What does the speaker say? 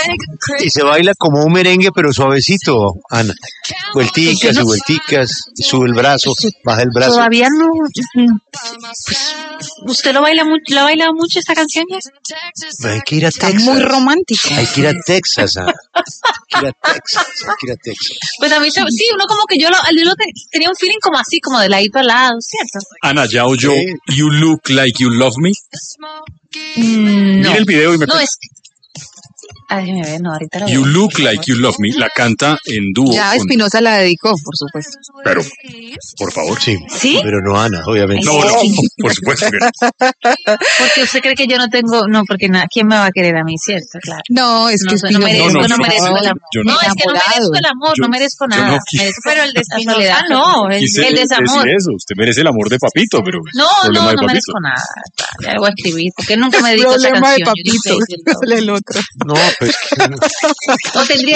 Y se baila como un merengue, pero suavecito, Ana. Vuelticas y vuelticas, sube el brazo, baja el brazo. Todavía no. Pues, ¿usted lo baila mucho esta canción ya? Hay que ir a Está Texas. muy romántico. Hay que ir a Texas, Ana. Hay que ir a Texas. Pues a mí sí, uno como que yo tenía un feeling como así, como de ladito al lado, ¿cierto? Ana, ¿ya oyó Sí. You Look Like You Love Me? No. Mire el video y me No, cuenta. es que... Ay, déjeme ver, no, ahorita lo You veo. Look Like You Love Me la canta en dúo Ya con... Espinosa la dedicó, por supuesto. Pero, por favor. Sí, ¿Sí? pero no Ana, obviamente. No, por supuesto que no. Porque usted cree que yo no tengo... No, porque ¿quién me va a querer a mí, cierto? Claro. No, es que No Espinosa. merezco, No, no yo- merezco el amor. yo No, no. es que no merezco el amor, Yo- no merezco yo nada. no Merezco, Pero el de la soledad, Espinosa no, el Quise desamor. decir eso, usted merece el amor de Papito, pero No, problema de no Papito. merezco nada. Ya voy a escribir, porque nunca me dedico a esa Problema de canción. Yo no sé papito. decirlo. El otro. No, pues O tendría